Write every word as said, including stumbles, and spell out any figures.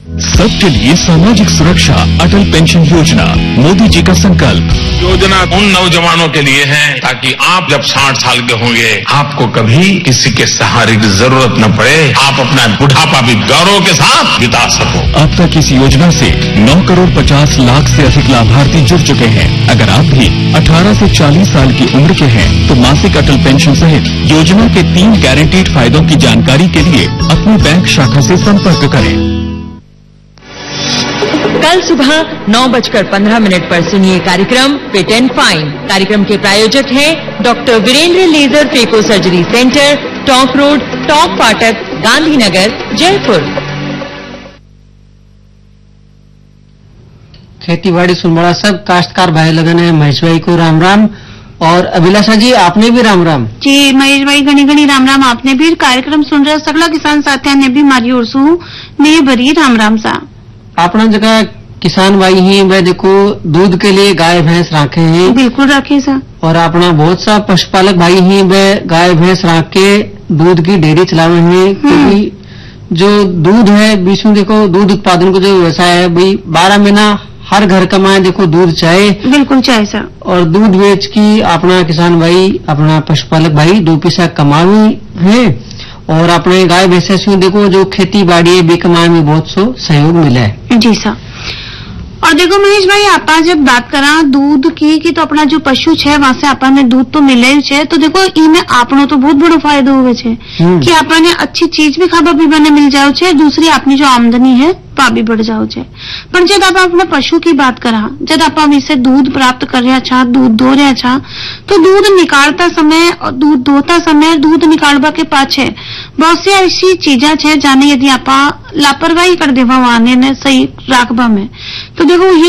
सबके लिए सामाजिक सुरक्षा, अटल पेंशन योजना, मोदी जी का संकल्प। योजना उन नौजवानों के लिए है ताकि आप जब साठ साल के होंगे आपको कभी किसी के सहारे की जरूरत न पड़े, आप अपना बुढ़ापा भी गौरव के साथ बिता सको। अब तक इस योजना से नौ करोड़ पचास लाख से अधिक लाभार्थी जुड़ चुके हैं। अगर आप भी अठारह से चालीस साल की उम्र के हैं तो मासिक अटल पेंशन सहित योजना के तीन गारंटीड फायदों की जानकारी के लिए अपनी बैंक शाखा से संपर्क करें। कल सुबह नौ बजकर पंद्रह मिनट पर सुनिए कार्यक्रम फिट एंड फाइन। कार्यक्रम के प्रायोजक हैं doctor Virendra laser phaco surgery centre, top road, top फाटक, गांधीनगर, जयपुर। खेती बाड़ी सुनबड़ा सब काश्तकार भाई लगन है। महेश भाई को राम राम और अभिलाषा जी आपने भी राम राम। जी महेश भाई घनी घनी राम राम। आपने भी कार्यक्रम सुन रहे सगला किसान साथियों ने भी मारी ओर सु ने भरी राम राम सा। अपना जगह किसान भाई ही वह देखो दूध के लिए गाय भैंस रखे हैं। बिल्कुल रखे सा। और अपना बहुत सा पशुपालक भाई ही वह गाय भैंस रख के दूध की डेयरी चलावे हैं। क्योंकि जो दूध है बीच में देखो दूध उत्पादन को जो व्यवसाय है भाई बारह महीना हर घर का माए देखो दूध चाहे। बिल्कुल चाहे सर। और दूध बेच की अपना किसान भाई अपना पशुपालक भाई दो पैसा कमावे है। और अपने गाय भैंसे से देखो जो खेती बाड़ी है कमाए में बहुत सो सहयोग मिला है। जी सर। और देखो महेश भाई आपा जब बात करा दूध की कि तो अपना जो पशु है वहां से आपा ने दूध तो मिले ही है। तो देखो इनमें आपनो तो बहुत बड़ो फायदो हुए छे कि आपा ने अच्छी चीज भी खावा पीवा ने मिल जाओ छे। दूसरी अपनी जो आमदनी है वह भी बढ़ जाओ छे। पर जब आप अपने पशु की बात करा जब आप इसे दूध प्राप्त कर रहा छा दूध दो रहा छा तो दूध निकालता समय और दूध दोता समय दूध निकालवा के पाछे बहुत सी ऐसी चीजा छे जाने यदि आप लापरवाही कर देवा वाने ने सही राखबा में तो देखो ये